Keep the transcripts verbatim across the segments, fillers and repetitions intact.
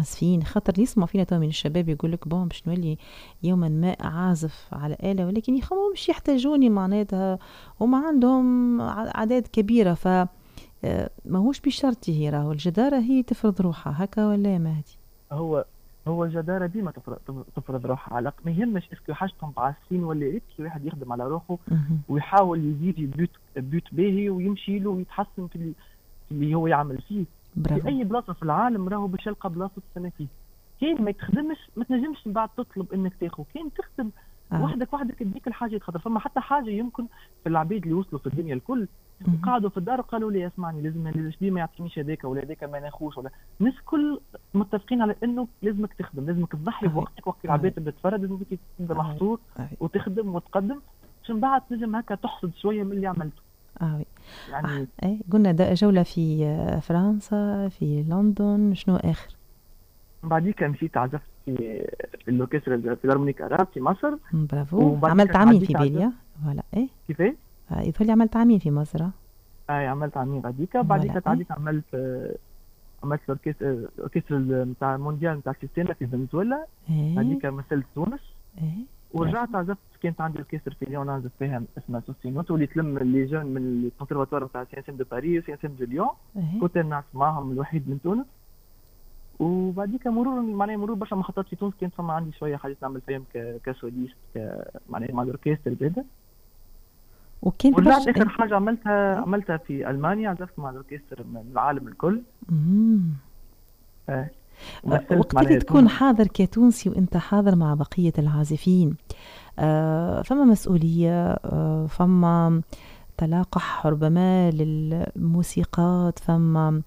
عازفين، خاطر يسمع فينا تو من الشباب يقول لك بون باش نولي يوما ما عازف على آلة، ولكن يخمموا مش يحتاجوني معناتها، وما عندهم عدد كبيرة، ف ماهوش بشرطه راهو الجدارة هي تفرض روحها هكا ولا مهدي؟ هو هو الجدارة ديما تفرض تفرض روحها على الأقل. ما يهمش اسكو حاجتهم بعاسين ولا ريت، كي واحد يخدم على روحه مهم. ويحاول يزيد بيوت بيوت باهي ويمشي له ويتحسن في اللي, في اللي هو يعمل فيه. في برافو. أي بلاصة في العالم راهو باش يلقى بلاصة السنة فيه. كان ما تخدمش ما تنجمش من بعد تطلب انك تاخذ، كان تخدم آه. وحدك وحدك تديك الحاجه خاطر فما حتى حاجه يمكن في العبيد اللي وصلوا في الدنيا الكل مهم. قعدوا في الدار وقالوا لي اسمعني لازم ليش دي ما يعطينيش هذاك ولا هذاك ما ناخوش، ولا الناس كل متفقين على انه لازمك تخدم، لازمك تضحي آه. بوقتك وقت آه. العباد تبدا تتفرج، لازمك تبدا آه. محصور آه. وتخدم وتقدم باش من بعد تنجم هكا تحصد شويه من اللي عملته آه. آه. يعني. إيه قلنا دا جولة في آه، فرنسا، في لندن، شنو آخر؟ بعديك مشيت عزفت في في الاوركسترا الفيلارمونيك اراب في مصر. مم، برافو. وبعديك عملت عامين في تعديت عزفت بيليا ولا إيه؟ كيفاش. آه. يظهر لي عملت عامين في مصر. اي عملت عمين بعديك بعديك ولا إيه؟ تعديت عملت آه، عملت الاوركسترا الاوركسترا نتاع المونديال نتاع سيستينا في فنزويلا. إيه. بعديك مثلت تونس. إيه. ورجعت برافو. عزفت، كانت عندي اوركسترا في ليون نعزف فيها اسمها سوستينوت، واللي تلم اللي جون من الكونسرفاتوار نتاع سي اس ام دو باريس وسي اس ام دو ليون. إيه. كنت نعزف معاهم الوحيد من تونس. وبعديك مرور معناها مرور برشا محطات في تونس كانت فما عندي شويه حاجات نعمل فيهم ك- كسوليست ك- معناها مع الاوركسترا زاده. وكانت ورجعت برشا اخر إيه؟ حاجه عملتها إيه؟ عملتها في المانيا، عزفت مع الاوركسترا من العالم الكل. مم. آه. آه، ومثلت وقت اللي معناها تكون تونس. حاضر كتونسي وانت حاضر مع بقية العازفين، آه، فما مسؤولية، آه، فما تلاقح ربما للموسيقات، فما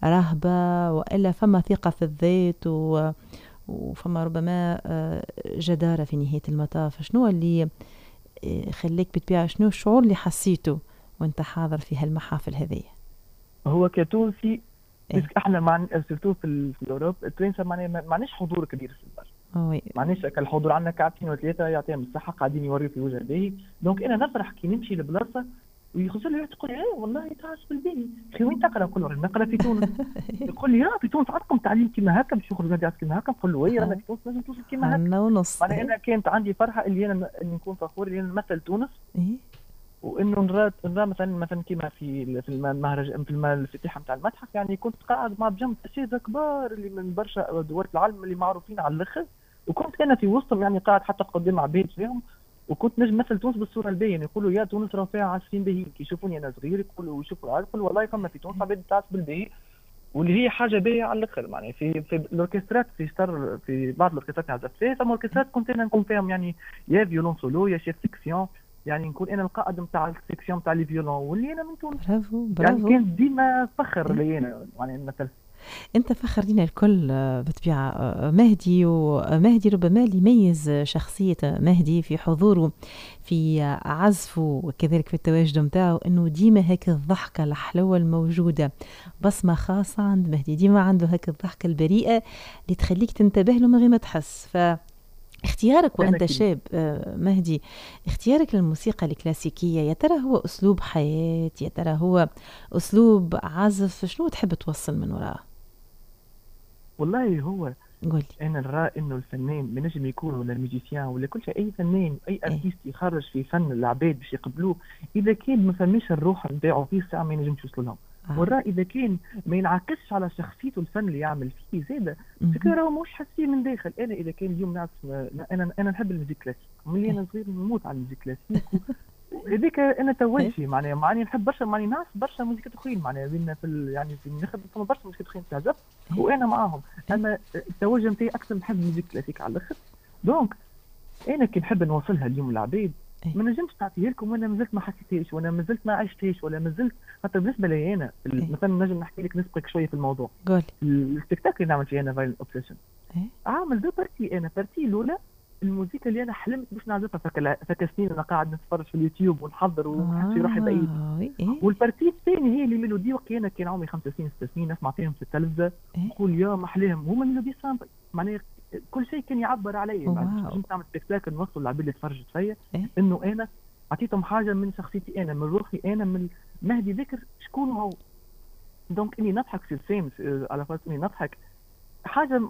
رهبة، وإلا فما ثقة في الذات، و- وفما ربما آه، جدارة في نهاية المطاف. شنو اللي آه، خليك بتبيع، شنو الشعور اللي حسيته وانت حاضر في هالمحافل هذه؟ هو كتونسي ايه. بس احنا مع سيرتو في, ال- في الاوروب التوانسه معناها ما معناش حضور كبير في البر. وي. معناش كالحضور عندنا كعبتين وثلاثه يعطيهم الصحه قاعدين يوريو في وجه باهي. دونك انا نفرح كي نمشي لبلاصه ويخسر لي تقول لي ايه والله تعرف بالباهي اخي وين تقرا؟ نقول له نقرا في تونس. يقول لي اه في تونس عندكم تعليم كيما هكا باش يخرج هذا كيما هكا؟ نقول له وي رانا في تونس لازم توصل كيما هكا. عنا ونص. معناها ايه. انا كانت عندي فرحه اللي انا اللي نكون فخور اللي انا نمثل تونس. ايه. وانه نرى نرى مثلا مثلا كيما في ال- في المهرجان في الم- الافتتاح نتاع المتحف، يعني كنت قاعد مع بجنب اساتذه كبار اللي من برشا دول العالم اللي معروفين على الاخر، وكنت انا في وسطهم يعني قاعد حتى قدام عباد فيهم. وكنت نجم مثل تونس بالصوره الباهيه، يعني يقولوا يا تونس راه فيها عازفين باهيين، كي يشوفوني انا صغير يقولوا يشوفوا عارف يقولوا والله فما في تونس عباد تعزف بالباهي، واللي هي حاجه باهيه على الاخر. معناها في في الاوركسترات في ستار في بعض الاوركسترات اللي عزفت فيها، فما اوركسترات كنت انا نكون فيهم يعني يا فيولون سولو يا شيف سيكسيون، يعني نكون انا القائد نتاع السيكسيون نتاع لي فيولون واللي انا من تونس. برافو يعني برافو. كان ديما فخر إيه؟ لي انا يعني مثلا. انت فخرتنا الكل آه، بالطبيعة. آه، مهدي، ومهدي ربما اللي يميز شخصية مهدي في حضوره، في عزفه، وكذلك في التواجد متاعه، انه ديما هيك الضحكة الحلوة الموجودة، بصمة خاصة عند مهدي. ديما عنده هيك الضحكة البريئة اللي تخليك تنتبه له من غير ما تحس. ف اختيارك انا وأنت كي شاب آه، مهدي، اختيارك للموسيقى الكلاسيكية، يا ترى هو أسلوب حياة، يا ترى هو أسلوب عزف، شنو تحب توصل من وراه؟ والله هو قولي. انا نرى انه الفنان ما نجم يكون ولا الميوزيسيان ولا كل شيء، اي فنان اي ايه. ارتيست يخرج في فن العباد باش يقبلوه، اذا كان ما فماش الروح نتاعو فيه ساعه ما ينجمش يوصل لهم. آه. والرأي اذا كان ما ينعكسش على شخصيته الفن اللي يعمل فيه زاده مهم. فكرة راهو مش حاسين من داخل. انا اذا كان اليوم نعرف انا انا نحب المزيك كلاسيك ملي ايه. انا صغير نموت على المزيك كلاسيك. هذيك انا ايه. توجهي معناها معني نحب برشا معني نعرف برشا موسيقى اخرين معناها بينا في ال... يعني في نخدم فما برشا موسيقى اخرين تعزف ايه. وانا معاهم. ايه. اما التوجه نتاعي اكثر نحب الموسيقى كلاسيك على الاخر. دونك انا كي نحب نوصلها اليوم للعباد ايه. ما نجمش نعطيها لكم وانا مازلت ما حسيتهاش وانا مازلت ما عشتهاش ولا مازلت. حتى بالنسبه لي انا ايه. مثلا نجم نحكي لك نسبقك شويه في الموضوع. قولي. السبيكتاكل اللي نعمل فيه انا فايلن اوبسيشن ايه. عامل دو بارتي. انا بارتي الاولى الموسيقى اللي انا حلمت باش نعزفها فك فك سنين انا قاعد نتفرج في اليوتيوب ونحضر ونحس في روحي بعيد. اه. ايه. والبارتي الثاني هي اللي ميلودي وقت انا كان عمري خمس سنين ست سنين نسمع فيهم في التلفزه ايه. نقول يا محلاهم هما ميلودي سامبل معناها كل شيء كان يعبر علي. بعد واو. نجم نعمل سبيكتاكل نوصل للعباد اللي تفرجت فيا ايه. انه انا اعطيتهم حاجه من شخصيتي انا من روحي انا من مهدي ذكر شكون هو. دونك اني نضحك في السيم على فرض اني نضحك حاجه